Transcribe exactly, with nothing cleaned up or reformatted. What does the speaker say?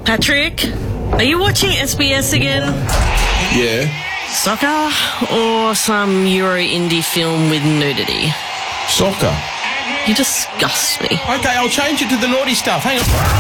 Patrick, are you watching S B S again? Yeah. Soccer or some Euro indie film with nudity? Soccer. You disgust me. Okay, I'll change it to the naughty stuff. Hang on.